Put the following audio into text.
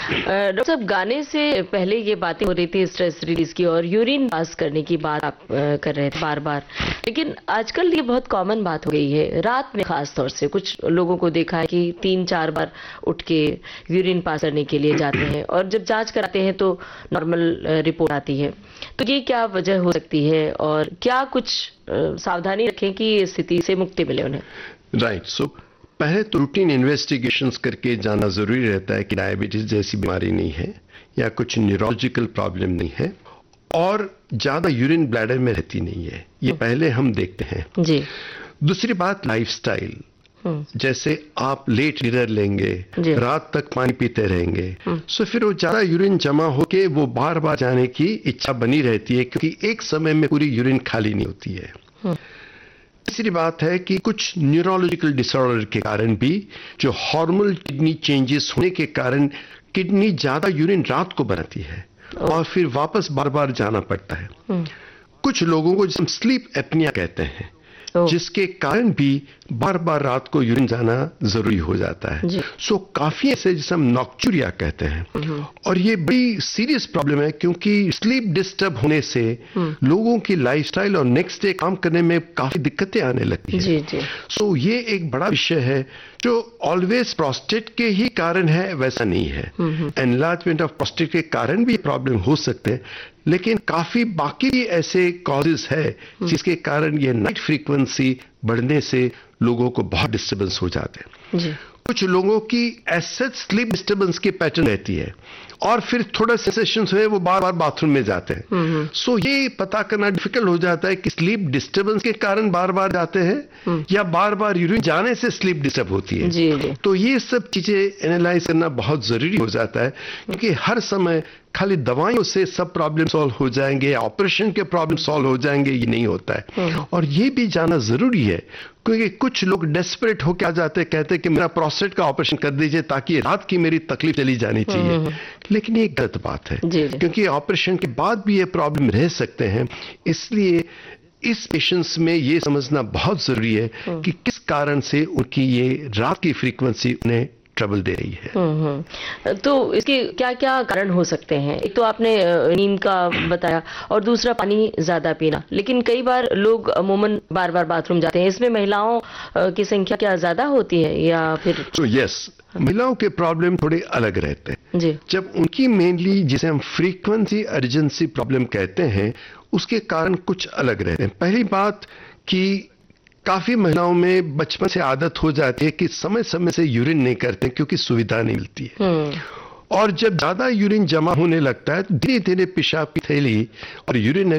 Doctor साहब, गाने से पहले ये बातें हो रही थी स्ट्रेस रिलीज की और यूरिन पास करने की बात आप कर रहे थे बार बार, लेकिन आजकल ये बहुत कॉमन बात हो गई है। रात में खास तौर से कुछ लोगों को देखा है कि 3-4 बार उठ के यूरिन पास करने के लिए जाते हैं और जब जांच कराते हैं तो नॉर्मल रिपोर्ट आती है। तो ये क्या वजह हो सकती है और क्या कुछ सावधानी रखें कि इस स्थिति से मुक्ति मिले उन्हें? राइट, सो पहले तो रूटीन इन्वेस्टिगेशंस करके जाना जरूरी रहता है कि डायबिटीज जैसी बीमारी नहीं है या कुछ न्यूरोलॉजिकल प्रॉब्लम नहीं है और ज्यादा यूरिन ब्लैडर में रहती नहीं है, ये पहले हम देखते हैं जी। दूसरी बात, लाइफस्टाइल। जैसे आप लेट डिनर लेंगे, रात तक पानी पीते रहेंगे, सो फिर वो ज्यादा यूरिन जमा होके वो बार बार जाने की इच्छा बनी रहती है क्योंकि एक समय में पूरी यूरिन खाली नहीं होती है। तीसरी बात है कि कुछ न्यूरोलॉजिकल डिसऑर्डर के कारण भी, जो हार्मोनल किडनी चेंजेस होने के कारण किडनी ज्यादा यूरिन रात को बनाती है और फिर वापस बार बार जाना पड़ता है। कुछ लोगों को जिसे हम स्लीप एपनिया कहते हैं, जिसके कारण भी बार बार रात को यूरिन जाना जरूरी हो जाता है। सो काफी ऐसे जिसे हम नॉक्चुरिया कहते हैं और ये बड़ी सीरियस प्रॉब्लम है क्योंकि स्लीप डिस्टर्ब होने से लोगों की लाइफस्टाइल और नेक्स्ट डे काम करने में काफी दिक्कतें आने लगती है। सो ये एक बड़ा विषय है जो ऑलवेज प्रोस्टेट के ही कारण है वैसा नहीं है। एनलार्जमेंट ऑफ प्रोस्टेट के कारण भी प्रॉब्लम हो सकते हैं, लेकिन काफी बाकी भी ऐसे कॉजेस है जिसके कारण ये नाइट फ्रीक्वेंसी बढ़ने से लोगों को बहुत डिस्टर्बेंस हो जाते हैं। कुछ लोगों की एसेट स्लीप डिस्टर्बेंस की पैटर्न रहती है और फिर थोड़ा सेंसेशंस हुए वो बार बार बाथरूम में जाते हैं। सो ये पता करना डिफिकल्ट हो जाता है कि स्लीप डिस्टर्बेंस के कारण बार बार जाते हैं या बार बार यूरिन जाने से स्लीप डिस्टर्ब होती है। जी। तो ये सब चीजें एनालाइज करना बहुत जरूरी हो जाता है क्योंकि हर समय खाली दवाइयों से सब प्रॉब्लम सॉल्व हो जाएंगे, ऑपरेशन के प्रॉब्लम सॉल्व हो जाएंगे, ये नहीं होता है। और ये भी जाना जरूरी है क्योंकि कुछ लोग डेस्परेट होकर आ जाते हैं, कहते हैं कि मेरा प्रोस्टेट का ऑपरेशन कर दीजिए ताकि रात की मेरी तकलीफ चली जानी चाहिए, लेकिन ये गलत बात है क्योंकि ऑपरेशन के बाद भी ये प्रॉब्लम रह सकते हैं। इसलिए इस पेशेंट्स में ये समझना बहुत जरूरी है कि किस कारण से उनकी ये रात की फ्रीक्वेंसी उन्हें ट्रबल दे रही है। तो इसके क्या क्या कारण हो सकते हैं? एक तो आपने नींद का बताया और दूसरा पानी ज्यादा पीना, लेकिन कई बार लोग अमूमन बार बार बाथरूम जाते हैं, इसमें महिलाओं की संख्या क्या ज्यादा होती है या फिर? तो यस, महिलाओं के प्रॉब्लम थोड़े अलग रहते हैं जी। जब उनकी मेनली जिसे हम फ्रीक्वेंसी अर्जेंसी प्रॉब्लम कहते हैं उसके कारण कुछ अलग रहते हैं। पहली बात कि काफी महिलाओं में बचपन से आदत हो जाती है कि समय समय से यूरिन नहीं करते क्योंकि सुविधा नहीं मिलती है और जब ज्यादा यूरिन जमा होने लगता है धीरे धीरे पेशाब की थैली और यूरिन